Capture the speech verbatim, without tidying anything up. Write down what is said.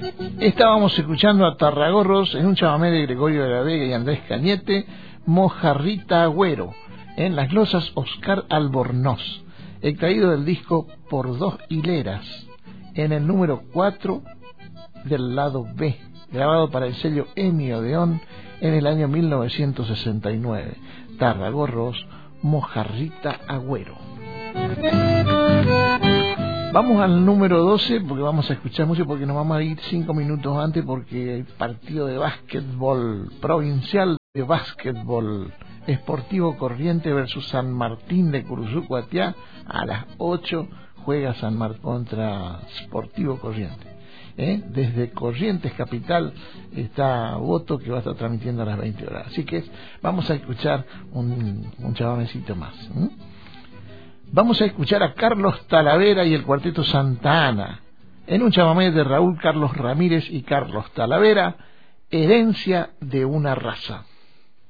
Estábamos escuchando a Tarragorros en un chamamé de Gregorio de la Vega y Andrés Cañete, Mojarrita Agüero, en las glosas Oscar Albornoz, extraído del disco Por Dos Hileras, en el número cuatro del lado B, grabado para el sello Emi Odeón en el año mil novecientos sesenta y nueve. Tarragorros, Mojarrita Agüero. Vamos al número doce, porque vamos a escuchar mucho, porque nos vamos a ir cinco minutos antes, porque hay partido de básquetbol provincial, de básquetbol Sportivo Corrientes versus San Martín de Curuzucuatiá. A las ocho juega San Martín contra Sportivo Corrientes. ¿Eh? Desde Corrientes Capital está Voto, que va a estar transmitiendo a las veinte horas. Así que vamos a escuchar un, un chamamecito más. ¿eh? Vamos a escuchar a Carlos Talavera y el Cuarteto Santa Ana en un chamamé de Raúl Carlos Ramírez y Carlos Talavera, Herencia de una raza.